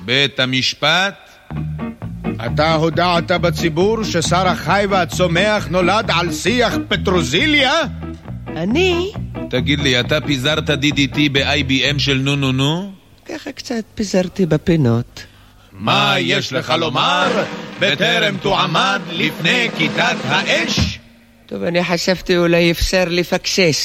בית המשפט? אתה הודעת בציבור ששר החי והצומח נולד על שיח פטרוזיליה? אני? תגיד לי, אתה פיזרת DDT ב-IBM של נו? ככה קצת פיזרתי בפינות. מה יש לך לומר בטרם תועמד לפני כיתת האש? טוב, אני חשבתי אולי אפשר לפקסס.